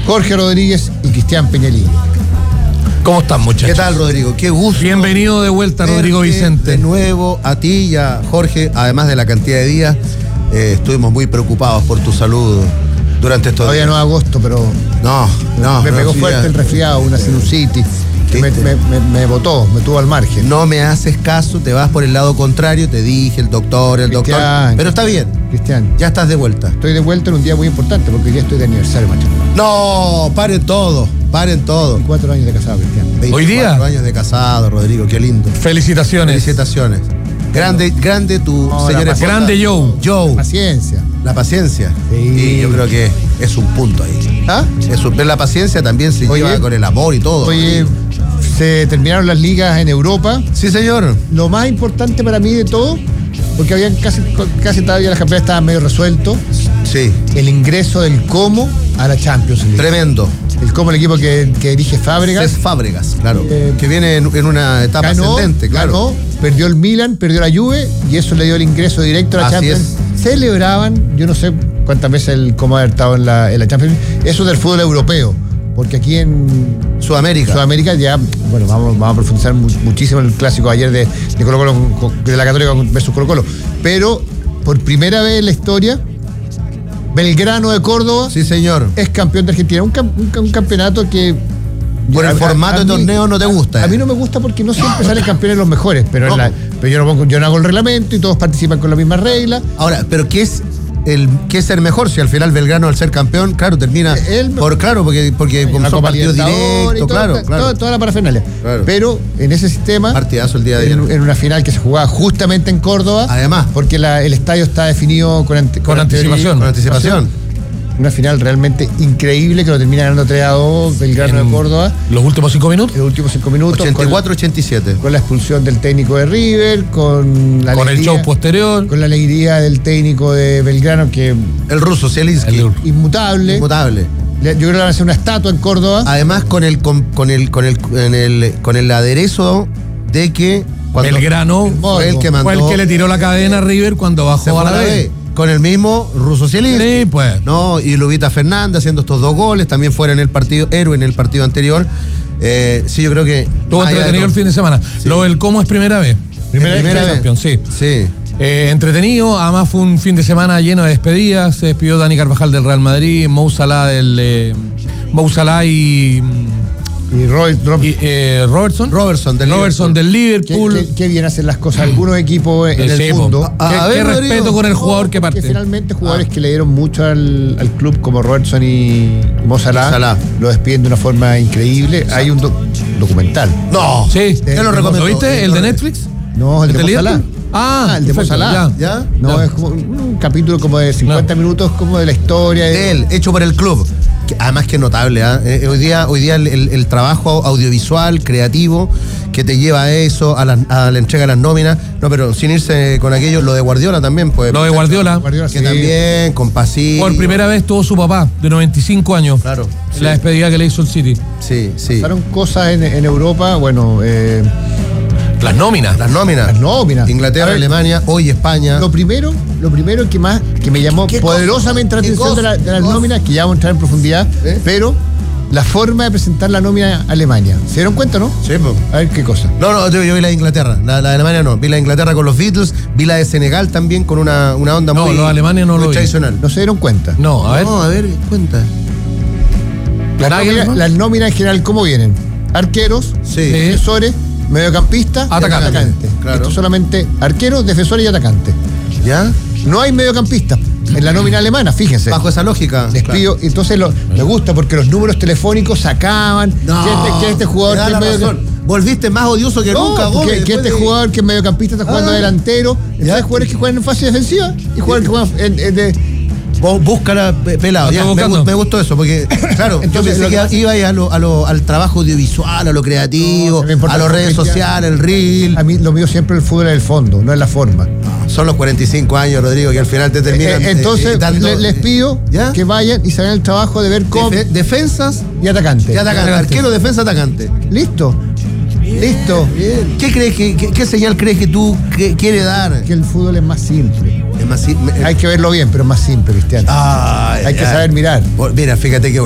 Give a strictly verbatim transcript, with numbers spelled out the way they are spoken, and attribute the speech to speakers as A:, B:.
A: Jorge Rodríguez y Cristian Peñalillo.
B: ¿Cómo están, muchachos?
C: ¿Qué tal, Rodrigo? Qué gusto.
B: Bienvenido de vuelta, Rodrigo Vicente.
C: De nuevo a ti y a Jorge, además de la cantidad de días, eh, estuvimos muy preocupados por tu salud durante estos
A: Todavía
C: días.
A: no es agosto, pero
C: No, no.
A: me
C: no,
A: pegó
C: sí,
A: fuerte
C: ya.
A: el resfriado, una sinusitis, que me, me, me, me botó, me tuvo al margen.
C: No me haces caso, te vas por el lado contrario, te dije, el doctor, el doctor.
A: Cristian.
C: Pero está bien,
A: Cristian,
C: ya estás de vuelta.
A: estoy de vuelta en un día muy importante porque hoy día estoy de aniversario, macho.
C: No, paren todo, paren todo.
A: veinticuatro años de casado, Cristian.
B: Hoy día.
C: veinticuatro años de casado, Rodrigo, qué lindo.
B: Felicitaciones.
C: Felicitaciones. Grande, grande tu
A: No,
C: señora
A: la
C: esposa.
B: Grande Joe.
C: Joe.
A: Paciencia.
C: La paciencia.
A: Sí.
C: Y yo creo que es un punto ahí.
A: ¿Ah?
C: Es un- la paciencia también se
A: Oye.
C: lleva con el amor y todo.
A: Oye, se terminaron las ligas en Europa.
C: Sí, señor.
A: Lo más importante para mí de todo, porque habían casi, casi todavía las campeonatas estaban medio resueltos,
C: Sí.
A: el ingreso del Como a la Champions League.
C: Tremendo.
A: El Como, el equipo que, que dirige Fábregas.
C: Es Fábregas, claro.
A: Eh,
C: que viene en, en una etapa
A: Ganó,
C: ascendente, claro.
A: ganó, perdió el Milan, perdió la Juve y eso le dio el ingreso directo a la
C: Así
A: Champions. Celebraban, yo no sé cuántas veces el Como ha estado en la, en la Champions. Eso del fútbol europeo, porque aquí en
C: Sudamérica.
A: Sudamérica ya, bueno, vamos, vamos a profundizar mu- muchísimo en el clásico ayer de, de Colo Colo con- con- de la Católica versus Colo Colo, pero por primera vez en la historia Belgrano de Córdoba
C: Sí, señor.
A: es campeón de Argentina, un, cam- un, un campeonato que
C: Por el
A: a- a-
C: formato
A: a
C: de
A: mí-
C: torneo no te gusta.
A: A mí no me gusta porque no siempre salen campeones los mejores, pero, en
C: No.
A: la- pero yo, no pongo- yo no hago el reglamento y todos participan con la misma regla.
C: Ahora, pero ¿qué es el qué es ser mejor? Si al final Belgrano, al ser campeón, claro, termina.
A: El-
C: por claro, porque, porque como
A: La
C: son
A: Copa
C: partidos
A: Libertadores y
C: directos,
A: todo,
C: claro,
A: toda,
C: claro.
A: toda la parafernalia.
C: Claro.
A: Pero en ese sistema,
C: Partidazo el día de ayer.
A: en, en una final que se jugaba justamente en Córdoba,
C: Además.
A: porque la- el estadio está definido con, ante-
B: Con anticipación.
C: Con anticipación.
A: Una final realmente increíble que lo termina ganando tres a dos Belgrano
B: En
A: de Córdoba
B: Los últimos cinco minutos.
A: en los últimos cinco minutos.
C: ochenta y cuatro ochenta y siete.
A: Con, con la expulsión del técnico de River, con la
B: Con el
A: alegría-
B: show posterior.
A: con la alegría del técnico de Belgrano, que
C: El ruso, Zielinski.
B: El-
A: inmutable.
C: Inmutable.
A: Le- Yo creo que van a hacer una estatua en Córdoba.
C: Además, con el con, con el con el, con el con el aderezo de que cuando
B: Belgrano
C: fue el que mandó
B: fue el que le tiró la cadena a River cuando
C: se
B: bajó
C: fue
B: a la B.
C: con el mismo ruso Zielinski.
B: Sí, pues.
C: No, y Lubita Fernández haciendo estos dos goles, también fuera en el partido, héroe en el partido anterior. Eh, sí, yo creo que.
B: Estuvo
C: más allá de
B: entretenido el
C: todo-
B: fin de semana. Lo del Como es primera vez.
A: Primera vez
B: Primera
C: que-
B: campeón, sí.
C: Sí.
B: Eh, entretenido, además fue un fin de semana lleno de despedidas. Se despidió Dani Carvajal del Real Madrid, Mo Salah del eh, Mo Salah y,
A: Y Roy, Rob-
B: y, eh, Robertson.
C: Robertson del
B: Robertson del
A: qué,
B: Liverpool.
A: qué- qué bien hacen las cosas algunos equipos en
B: Eh,
A: el
B: sí,
A: mundo.
B: po.
C: A-
B: Qué,
C: a ver,
B: qué
C: Rodrigo.
B: respeto con el jugador que parte.
A: Que finalmente jugadores que le dieron mucho al, al club como Robertson y Mo Salah,
C: Salah.
A: lo despiden de una forma increíble. Hay un doc- documental.
C: No.
B: Sí.
C: ¿Qué lo recomendó?
B: ¿Lo viste? ¿El de Netflix?
A: No, el de Mo
B: Liverpool?
A: Salah.
B: Ah,
A: el de Mo
B: perfecto,
A: Salah.
B: ya.
C: ¿Ya?
A: No,
B: Ya.
A: es como un, un capítulo como de cincuenta
B: No.
A: minutos como de la historia.
C: De él, hecho por el club. Que además que es notable, ¿ah? Eh, hoy día, hoy día el, el- el trabajo audiovisual, creativo, que te lleva a eso, a la, a la entrega de las nóminas. No, pero sin irse con aquello, lo de Guardiola también, pues.
B: Lo de Guardiola.
A: Guardiola,
C: Que
A: sí.
C: también, con pasillo.
B: Por primera vez tuvo su papá, de noventa y cinco años.
C: Claro.
B: En la despedida que le hizo el City.
C: Sí, sí.
A: Pasaron cosas en, en Europa, bueno, eh,
B: Las nóminas.
C: Las nóminas.
A: las nóminas.
C: Inglaterra,
A: A ver,
C: Alemania, hoy España.
A: Lo primero, lo primero que más, que me llamó
C: ¿Qué
A: poderosamente
C: cosa?
A: la
C: ¿Qué
A: atención de, la-
C: cosa?
A: de las
C: ¿Qué
A: nóminas, que ya vamos a entrar en profundidad,
C: ¿Eh?
A: pero la forma de presentar la nómina a Alemania. ¿Se dieron cuenta, no?
C: Sí, pues.
A: A ver qué cosa.
C: No, no, yo, yo vi la de Inglaterra. La, la de Alemania no. Vi la de Inglaterra con los Beatles. Vi la de Senegal también con una, una onda
B: No,
C: muy.
B: los alemanes no
C: muy
B: lo vi.
C: tradicional.
A: No se dieron cuenta.
B: No, a ver.
C: No, a ver, cuenta.
A: Las
B: Nagelsmann.
A: nóminas, las nóminas en general, ¿cómo vienen? Arqueros,
C: Sí.
A: defensores, mediocampistas,
B: Atacante.
A: atacantes.
C: Claro.
A: Esto es solamente arqueros, defensores y atacantes.
C: ¿Ya?
A: No hay mediocampistas en la nómina alemana, fíjense.
C: Bajo esa lógica.
A: Les pido, entonces lo- me gusta porque los números telefónicos sacaban
C: No,
A: que, este, que este jugador
C: me da
A: que
C: la
A: es medio-
C: razón. Volviste más odioso que
A: No,
C: nunca,
A: que,
C: Gómez.
A: que
C: después
A: este
C: de-
A: jugador que es mediocampista está jugando
C: Ah.
A: delantero. Entonces hay jugadores que juegan en fase defensiva y jugadores que juegan en, en de,
C: Vos búscala, pe- pelado.
B: Lo
C: Ya,
B: estoy
C: me,
B: buscando.
C: gu- me gustó eso, porque, claro,
A: Entonces,
C: yo
A: lo
C: pensé
A: que
C: que iba ahí a lo, a lo- al trabajo audiovisual, a lo creativo,
A: No, me importa
C: a las
A: lo
C: redes
A: que ya-
C: sociales, el reel.
A: a mí lo mío siempre el fútbol es el fondo, no es la forma.
C: Son los cuarenta y cinco años, Rodrigo, que al final te terminan.
A: Eh,
C: eh,
A: entonces
C: eh, dando-
A: le- les pido
C: ¿Ya?
A: que vayan y se hagan el trabajo de ver cómo
C: Defe- defensas
A: y atacantes.
C: y atacante. Arquero, defensa, atacante.
A: Listo. Listo.
C: Bien. ¿Qué crees que, qué, qué señal crees que tú que, quiere dar?
A: Que el fútbol es más simple.
C: Es más, sí, me-
A: Hay que verlo bien, pero es más simple, Cristiano.
C: Ay,
A: Hay que
C: ay.
A: saber mirar.
C: Mira, fíjate que